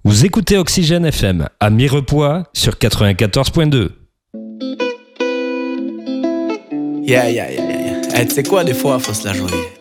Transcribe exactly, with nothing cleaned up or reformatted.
Vous écoutez Oxygène F M à Mirepoix sur quatre-vingt-quatorze point deux. Yeah, yeah, yeah, yeah. Hey, tu sais quoi, des fois, faut se la jouer.